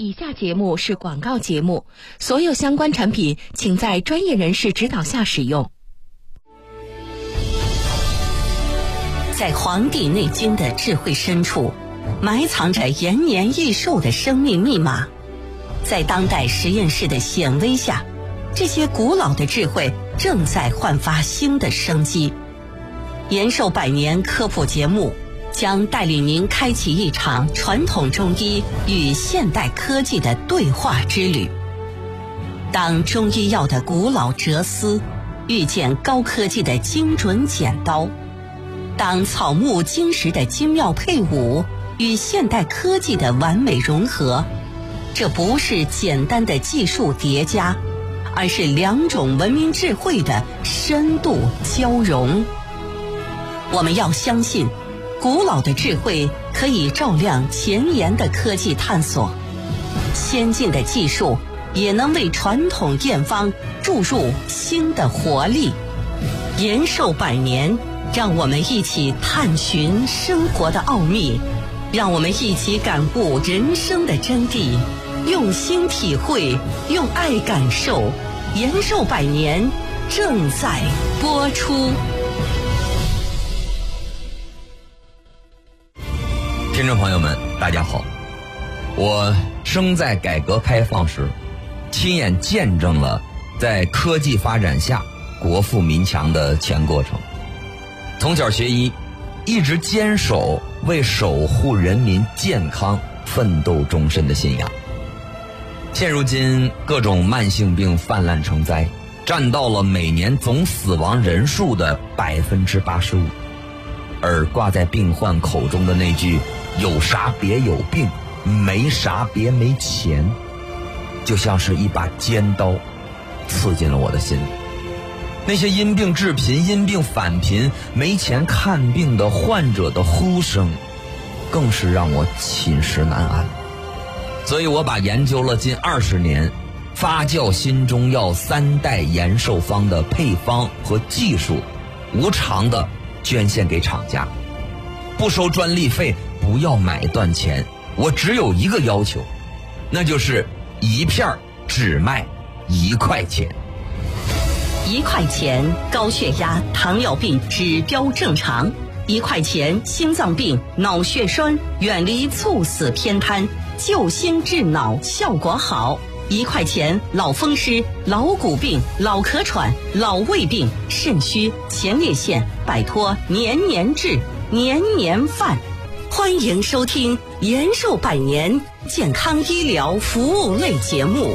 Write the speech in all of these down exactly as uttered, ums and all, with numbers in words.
以下节目是广告节目，所有相关产品请在专业人士指导下使用。 在《黄帝内经》的智慧深处，埋藏着延年益寿的生命密码。在当代实验室的显微下，这些古老的智慧正在焕发新的生机。延寿百年科普节目将带领您开启一场传统中医与现代科技的对话之旅。当中医药的古老哲思遇见高科技的精准剪刀，当草木金石的精妙配伍与现代科技的完美融合，这不是简单的技术叠加，而是两种文明智慧的深度交融。我们要相信，古老的智慧可以照亮前沿的科技探索，先进的技术也能为传统验方注入新的活力。延寿百年，让我们一起探寻生活的奥秘，让我们一起感悟人生的真谛，用心体会，用爱感受。延寿百年正在播出。 听众朋友们，大家好，我生在改革开放时，亲眼见证了在科技发展下国富民强的全过程。从小学医，一直坚守为守护人民健康奋斗终身的信仰。现如今各种慢性病泛滥成灾，占到了每年总死亡人数的百分之八十五，而挂在病患口中的那句有啥别有病，没啥别没钱，就像是一把尖刀刺进了我的心里。那些因病致贫、因病返贫、没钱看病的患者的呼声，更是让我寝食难安。所以我把研究了近二十年发酵新中药三代延寿方的配方和技术，无偿的捐献给厂家，不收专利费，不要买断钱。我只有一个要求，那就是一片只卖一块钱。 一块钱高血压、糖尿病指标正常；一块钱心脏病、脑血栓远离猝死偏瘫，救心治脑效果好；一块钱老风湿、老骨病、老咳喘、老胃病、肾虚、前列腺，摆脱年年治、年年犯。欢迎收听延寿百年健康医疗服务类节目。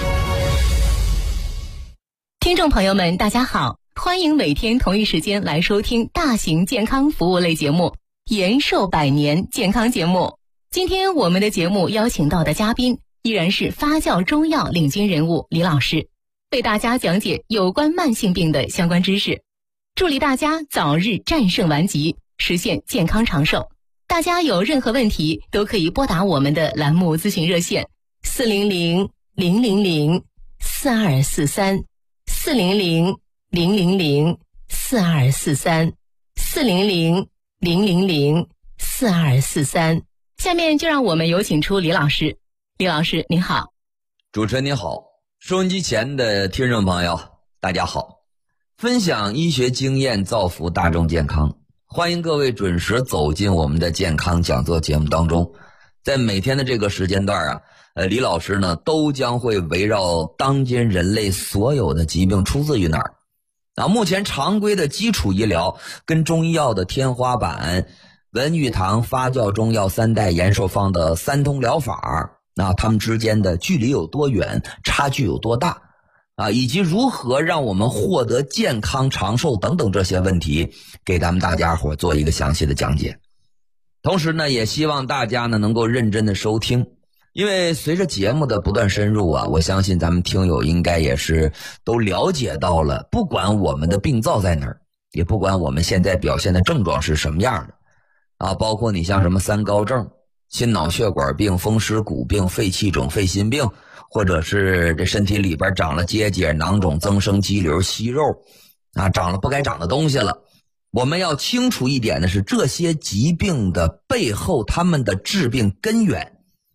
听众朋友们，大家好，欢迎每天同一时间来收听大型健康服务类节目延寿百年健康节目。今天我们的节目邀请到的嘉宾依然是发酵中药领军人物李老师，为大家讲解有关慢性病的相关知识，助力大家早日战胜顽疾，实现健康长寿。大家有任何问题都可以拨打我们的栏目咨询热线四零零零零零四二四三四零零零零零四二四三四零零零零零四二四三。下面就让我们有请出李老师。李老师您好。 主持人您好，收音机前的听众朋友大家好。分享医学经验，造福大众健康，欢迎各位准时走进我们的健康讲座节目当中。在每天的这个时间段啊，呃，李老师呢都将会围绕当今人类所有的疾病出自于哪儿啊？目前常规的基础医疗跟中医药的天花板文玉堂发酵中药三代延寿方的三通疗法，那他们之间的距离有多远，差距有多大啊？以及如何让我们获得健康长寿等等这些问题，给咱们大家伙做一个详细的讲解。同时呢，也希望大家呢能够认真的收听，因为随着节目的不断深入啊，我相信咱们听友应该也是都了解到了，不管我们的病灶在哪儿，也不管我们现在表现的症状是什么样的啊，包括你像什么三高症、心脑血管病、风湿骨病、肺气肿、肺心病，或者是这身体里边长了结节、囊肿、增生、肌瘤、息肉啊，长了不该长的东西了。我们要清楚一点的是，这些疾病的背后，他们的致病根源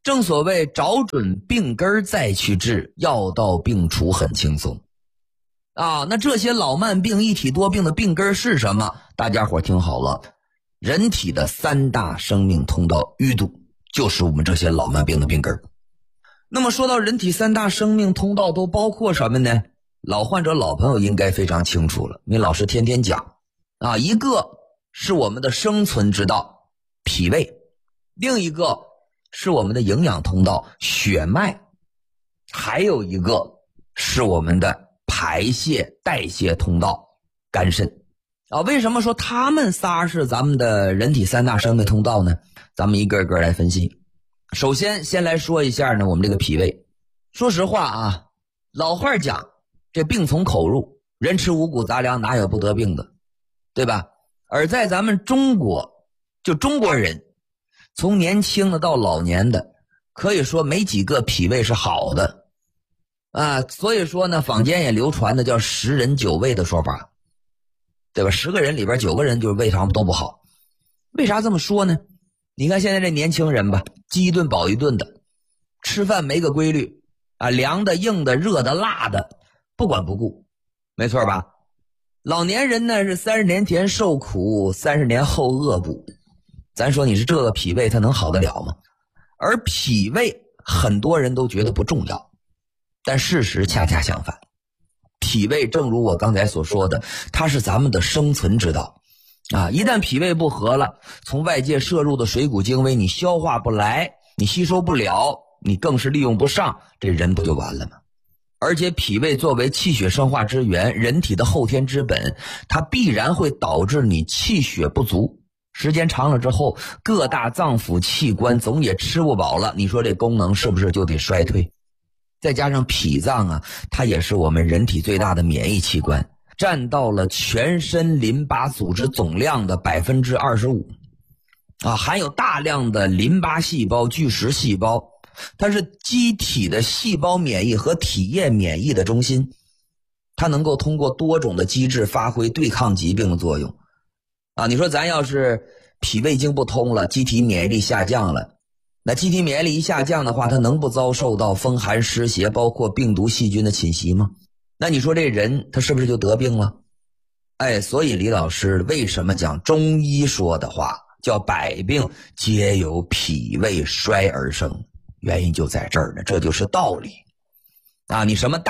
正所谓找准病根再去治，药到病除很轻松啊。那这些老慢病、一体多病的病根是什么？大家伙听好了，人体的三大生命通道淤堵就是我们这些老慢病的病根。那么说到人体三大生命通道都包括什么呢？老患者老朋友应该非常清楚了，因为老师天天讲啊。一个是我们的生存之道脾胃，另一个是我们的营养通道血脉，还有一个是我们的排泄代谢通道肝肾啊。为什么说他们仨是咱们的人体三大生命通道呢？咱们一个一个来分析。首先先来说一下呢，我们这个脾胃。说实话啊，老话讲这病从口入，人吃五谷杂粮哪有不得病的，对吧？而在咱们中国，就中国人从年轻的到老年的，可以说没几个脾胃是好的啊。所以说呢，坊间也流传的叫十人九胃的说法，对吧？十个人里边九个人就是胃肠都不好。为啥这么说呢？你看现在这年轻人吧，饥一顿饱一顿的，吃饭没个规律啊，凉的硬的热的辣的不管不顾，没错吧？老年人呢是三十年前受苦，三十年后饿补。咱说你是这个脾胃它能好得了吗？而脾胃很多人都觉得不重要，但事实恰恰相反。脾胃正如我刚才所说的，它是咱们的生存之道啊！一旦脾胃不和了，从外界摄入的水谷精微你消化不来，你吸收不了，你更是利用不上，这人不就完了吗？而且脾胃作为气血生化之源，人体的后天之本，它必然会导致你气血不足。时间长了之后，各大脏腑器官总也吃不饱了，你说这功能是不是就得衰退？再加上脾脏啊，它也是我们人体最大的免疫器官，占到了全身淋巴组织总量的 百分之二十五 啊，含有大量的淋巴细胞、巨噬细胞，它是机体的细胞免疫和体液免疫的中心，它能够通过多种的机制发挥对抗疾病的作用啊。你说咱要是脾胃经不通了，机体免疫力下降了，那机体免疫力一下降的话，它能不遭受到风寒湿邪包括病毒细菌的侵袭吗？那你说这人他是不是就得病了？哎，所以李老师为什么讲中医说的话叫百病皆由脾胃衰而生，原因就在这儿呢，这就是道理啊！你什么大